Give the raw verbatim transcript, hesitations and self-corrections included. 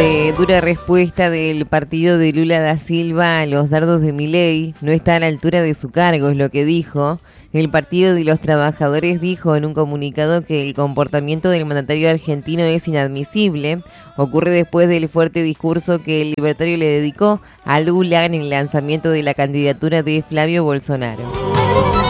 De dura respuesta del partido de Lula da Silva a los dardos de Milei, no está a la altura de su cargo, es lo que dijo. El Partido de los Trabajadores dijo en un comunicado que el comportamiento del mandatario argentino es inadmisible. Ocurre después del fuerte discurso que el libertario le dedicó a Lula en el lanzamiento de la candidatura de Flavio Bolsonaro.